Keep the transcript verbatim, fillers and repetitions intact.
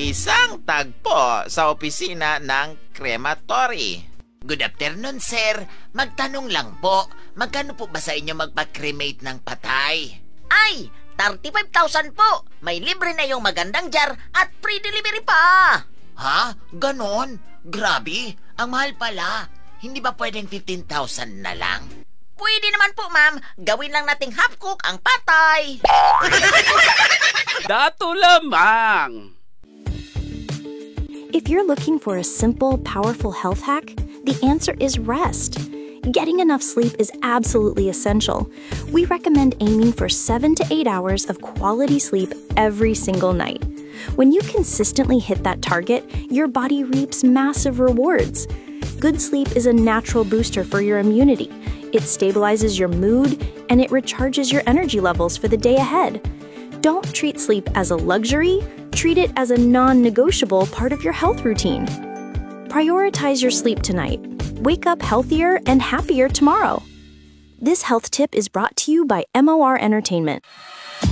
Isang tagpo sa opisina ng crematory. Good afternoon, sir. Magtanong lang po, magkano po ba sa inyo magpa-cremate ng patay? Ay, thirty-five thousand po. May libre na yung magandang jar at free delivery pa. Ha? Ganon? Grabe, ang mahal pala. Hindi ba pwedeng fifteen thousand na lang? Pwede naman po, ma'am. Gawin lang nating half cook ang patay. Dato lamang. If you're looking for a simple, powerful health hack, the answer is rest. Getting enough sleep is absolutely essential. We recommend aiming for seven to eight hours of quality sleep every single night. When you consistently hit that target, your body reaps massive rewards. Good sleep is a natural booster for your immunity. It stabilizes your mood, and it recharges your energy levels for the day ahead. Don't treat sleep as a luxury, treat it as a non-negotiable part of your health routine. Prioritize your sleep tonight. Wake up healthier and happier tomorrow. This health tip is brought to you by M O R Entertainment.